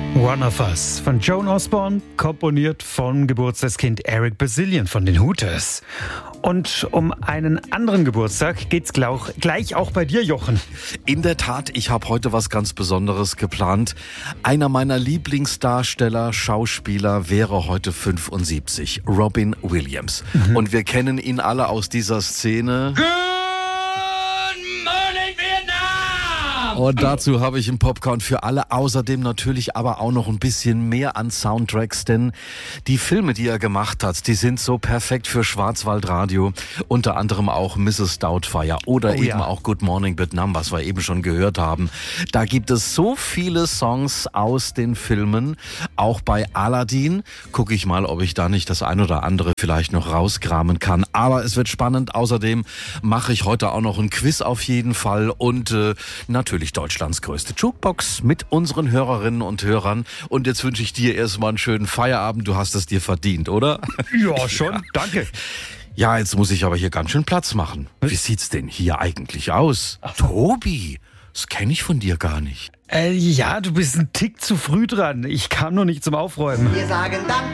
One of Us von Joan Osborne, komponiert vom Geburtstagskind Eric Bazillion von den Hooters. Und um einen anderen Geburtstag geht's gleich auch bei dir, Jochen. In der Tat, ich habe heute was ganz Besonderes geplant. Einer meiner Lieblingsdarsteller, Schauspieler wäre heute 75, Robin Williams. Und wir kennen ihn alle aus dieser Szene. Und dazu habe ich einen Popcorn für alle, außerdem natürlich aber auch noch ein bisschen mehr an Soundtracks, denn die Filme, die er gemacht hat, die sind so perfekt für Schwarzwaldradio, unter anderem auch Mrs. Doubtfire oder auch Good Morning Vietnam, was wir eben schon gehört haben. Da gibt es so viele Songs aus den Filmen, auch bei Aladdin. Gucke ich mal, ob ich da nicht das ein oder andere vielleicht noch rauskramen kann, aber es wird spannend. Außerdem mache ich heute auch noch ein Quiz auf jeden Fall und natürlich Deutschlands größte Jukebox mit unseren Hörerinnen und Hörern. Und jetzt wünsche ich dir erstmal einen schönen Feierabend. Du hast es dir verdient, oder? Ja, schon. Ja. Danke. Ja, jetzt muss ich aber hier ganz schön Platz machen. Wie sieht's denn hier eigentlich aus? Tobi, das kenne ich von dir gar nicht. Ja, du bist ein Tick zu früh dran. Ich kam noch nicht zum Aufräumen. Wir sagen Danke.